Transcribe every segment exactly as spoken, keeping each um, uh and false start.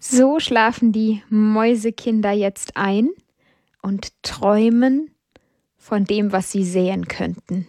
So schlafen die Mäusekinder jetzt ein und träumen von dem, was sie sehen könnten.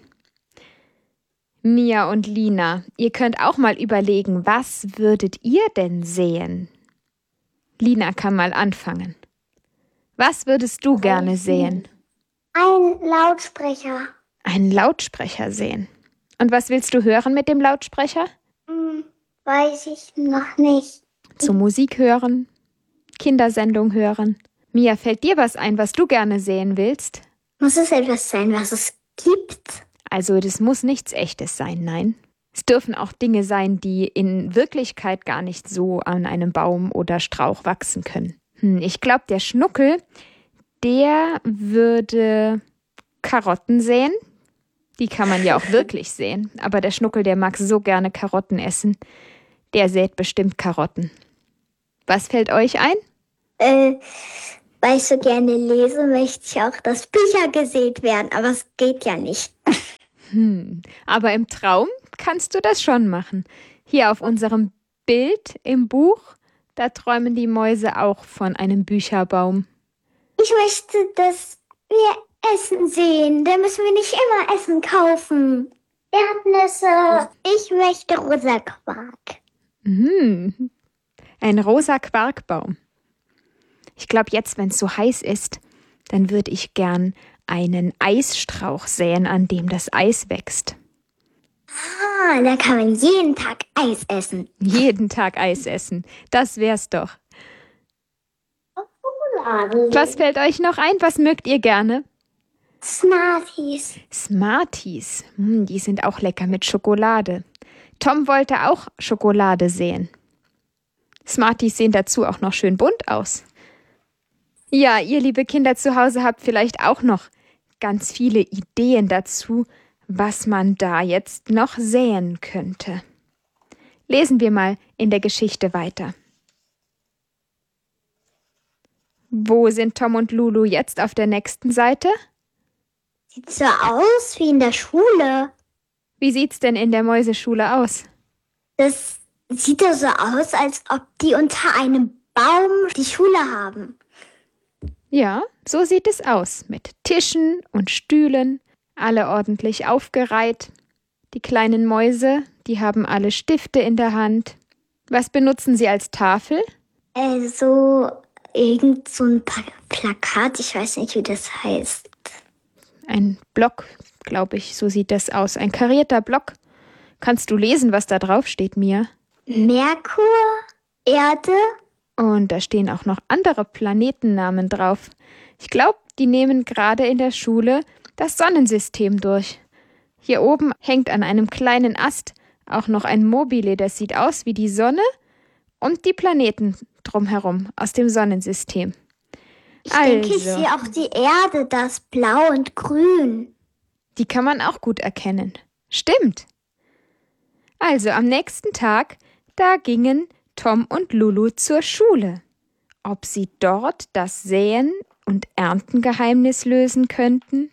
Mia und Lina, ihr könnt auch mal überlegen, was würdet ihr denn sehen? Lina kann mal anfangen. Was würdest du gerne sehen? Ein Lautsprecher. Einen Lautsprecher sehen. Und was willst du hören mit dem Lautsprecher? Hm, weiß ich noch nicht. Zur Musik hören, Kindersendung hören. Mia, fällt dir was ein, was du gerne sehen willst? Muss es etwas sein, was es gibt? Also das muss nichts Echtes sein, nein. Es dürfen auch Dinge sein, die in Wirklichkeit gar nicht so an einem Baum oder Strauch wachsen können. Hm, ich glaube, der Schnuckel, der würde Karotten säen. Die kann man ja auch wirklich sehen. Aber der Schnuckel, der mag so gerne Karotten essen. Der sät bestimmt Karotten. Was fällt euch ein? Äh, weil ich so gerne lese, möchte ich auch, dass Bücher gesät werden. Aber es geht ja nicht. Hm, aber im Traum kannst du das schon machen. Hier auf unserem Bild im Buch, da träumen die Mäuse auch von einem Bücherbaum. Ich möchte, dass wir Essen sehen. Da müssen wir nicht immer Essen kaufen. Erdnüsse. Ich möchte rosa Quark. Hm, ein rosa Quarkbaum. Ich glaube, jetzt, wenn es so heiß ist, dann würde ich gern einen Eisstrauch säen, an dem das Eis wächst. Ah, da kann man jeden Tag Eis essen. Jeden Tag Eis essen. Das wär's doch. Schokolade. Was fällt euch noch ein? Was mögt ihr gerne? Smarties. Smarties. Hm, die sind auch lecker mit Schokolade. Tom wollte auch Schokolade säen. Smarties sehen dazu auch noch schön bunt aus. Ja, ihr liebe Kinder zu Hause habt vielleicht auch noch ganz viele Ideen dazu, was man da jetzt noch säen könnte. Lesen wir mal in der Geschichte weiter. Wo sind Tom und Lulu jetzt auf der nächsten Seite? Sieht so aus wie in der Schule. Wie sieht's denn in der Mäuseschule aus? Das sieht ja so aus, als ob die unter einem Baum die Schule haben. Ja, so sieht es aus, mit Tischen und Stühlen, alle ordentlich aufgereiht. Die kleinen Mäuse, die haben alle Stifte in der Hand. Was benutzen sie als Tafel? Äh, so irgend so ein pa- Plakat, ich weiß nicht, wie das heißt. Ein Block, glaube ich, so sieht das aus. Ein karierter Block. Kannst du lesen, was da drauf steht, Mia? Merkur, Erde. Und da stehen auch noch andere Planetennamen drauf. Ich glaube, die nehmen gerade in der Schule das Sonnensystem durch. Hier oben hängt an einem kleinen Ast auch noch ein Mobile, das sieht aus wie die Sonne und die Planeten drumherum aus dem Sonnensystem. Ich denke, ich sehe auch die Erde, das Blau und Grün. Die kann man auch gut erkennen. Stimmt. Also am nächsten Tag, da gingen Tom und Lulu zur Schule. Ob sie dort das Säen- und Erntengeheimnis lösen könnten?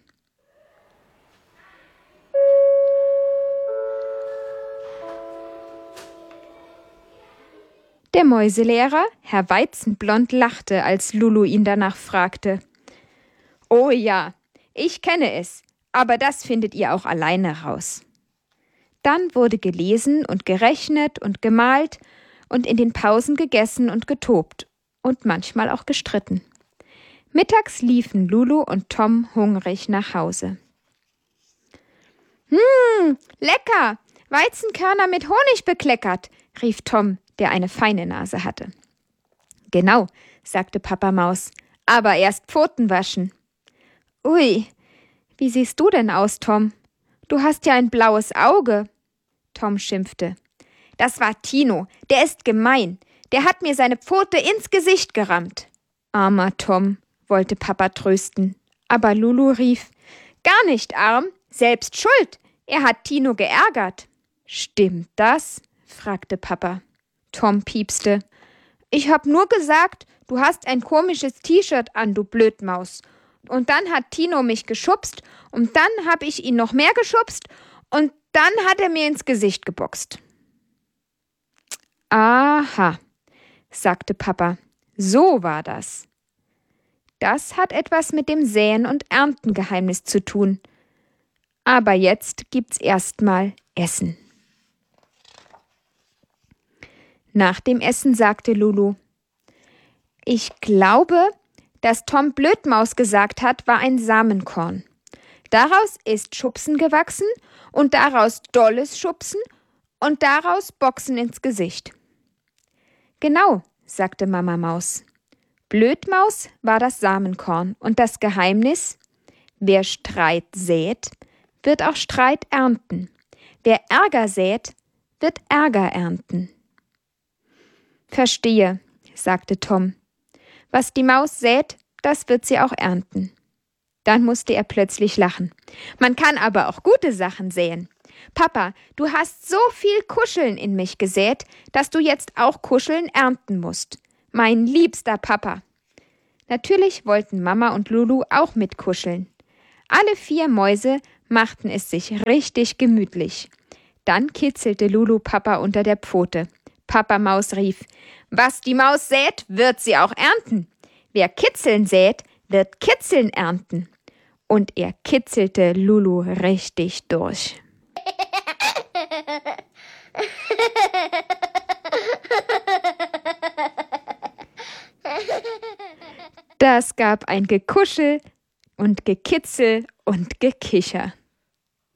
Der Mäuselehrer, Herr Weizenblond, lachte, als Lulu ihn danach fragte. »Oh ja, ich kenne es, aber das findet ihr auch alleine raus.« Dann wurde gelesen und gerechnet und gemalt und in den Pausen gegessen und getobt und manchmal auch gestritten. Mittags liefen Lulu und Tom hungrig nach Hause. »Hm, lecker! Weizenkörner mit Honig bekleckert«, rief Tom, der eine feine Nase hatte. »Genau«, sagte Papa Maus, »aber erst Pfoten waschen.« »Ui, wie siehst du denn aus, Tom? Du hast ja ein blaues Auge.« Tom schimpfte. »Das war Tino, der ist gemein. Der hat mir seine Pfote ins Gesicht gerammt.« Armer Tom, wollte Papa trösten. Aber Lulu rief, »Gar nicht arm, selbst schuld. Er hat Tino geärgert.« »Stimmt das?« fragte Papa. Tom piepste. »Ich hab nur gesagt, du hast ein komisches T-Shirt an, du Blödmaus. Und dann hat Tino mich geschubst und dann hab ich ihn noch mehr geschubst und dann hat er mir ins Gesicht geboxt.« »Aha«, sagte Papa. So war das. Das hat etwas mit dem Säen- und Erntengeheimnis zu tun. Aber jetzt gibt's erstmal Essen. Nach dem Essen sagte Lulu: Ich glaube, dass Tom Blödmaus gesagt hat, war ein Samenkorn. Daraus ist Schubsen gewachsen und daraus dolles Schubsen und daraus Boxen ins Gesicht. Genau, sagte Mama Maus. Blödmaus war das Samenkorn und das Geheimnis: Wer Streit sät, wird auch Streit ernten. Wer Ärger sät, wird Ärger ernten. Verstehe, sagte Tom. Was die Maus sät, das wird sie auch ernten. Dann musste er plötzlich lachen. Man kann aber auch gute Sachen säen. Papa, du hast so viel Kuscheln in mich gesät, dass du jetzt auch Kuscheln ernten musst. Mein liebster Papa. Natürlich wollten Mama und Lulu auch mitkuscheln. Alle vier Mäuse machten es sich richtig gemütlich. Dann kitzelte Lulu Papa unter der Pfote. Papa Maus rief: Was die Maus sät, wird sie auch ernten. Wer Kitzeln sät, wird Kitzeln ernten. Und er kitzelte Lulu richtig durch. Das gab ein Gekuschel und Gekitzel und Gekicher.